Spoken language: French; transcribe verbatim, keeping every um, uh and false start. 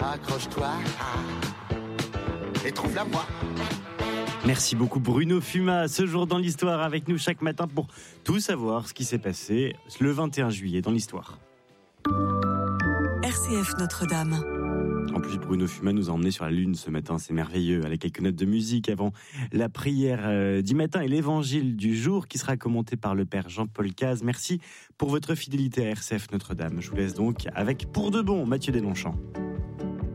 accroche-toi et trouve la moi. Merci beaucoup Bruno Fuma, ce jour dans l'histoire avec nous chaque matin pour tout savoir ce qui s'est passé le vingt et un juillet dans l'histoire. R C F Notre-Dame. En plus, Bruno Fuma nous a emmenés sur la Lune ce matin, c'est merveilleux, avec quelques notes de musique avant la prière euh, du matin et l'évangile du jour qui sera commenté par le Père Jean-Paul Caz. Merci pour votre fidélité à R C F Notre-Dame. Je vous laisse donc avec Pour de bon, Mathieu Deslongchamps.